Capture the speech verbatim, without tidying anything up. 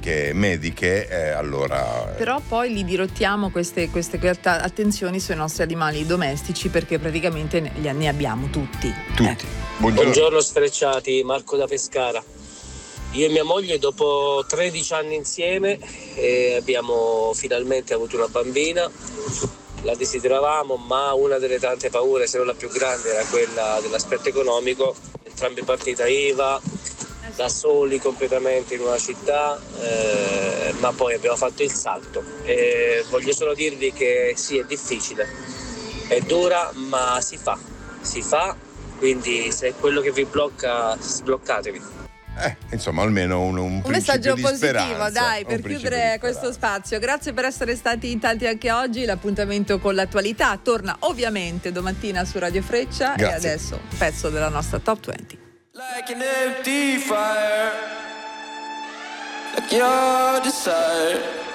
anche mediche, eh, allora... Però poi li dirottiamo queste, queste attenzioni sui nostri animali domestici, perché praticamente ne, ne abbiamo tutti. Tutti. Eh. Buongiorno. Buongiorno sfrecciati, Marco da Pescara. Io e mia moglie dopo tredici anni insieme eh, abbiamo finalmente avuto una bambina. La desideravamo, ma una delle tante paure, se non la più grande, era quella dell'aspetto economico. Entrambi partita I V A, da soli completamente in una città, eh, ma poi abbiamo fatto il salto. E voglio solo dirvi che sì, è difficile, è dura, ma si fa, si fa, quindi se è quello che vi blocca, sbloccatevi. Eh, insomma, almeno un, un, un messaggio messaggio positivo, speranza, dai, per chiudere questo spazio. Grazie per essere stati in tanti anche oggi. L'appuntamento con l'attualità torna ovviamente domattina su Radio Freccia. Grazie. E adesso un pezzo della nostra Top venti. Like an empty fire, like your desire.